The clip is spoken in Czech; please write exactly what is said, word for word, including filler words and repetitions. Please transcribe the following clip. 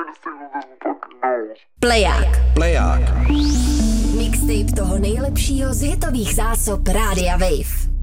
Pleják. Pleják. Mixtape toho nejlepšího z hitových zásob Rádia Wave.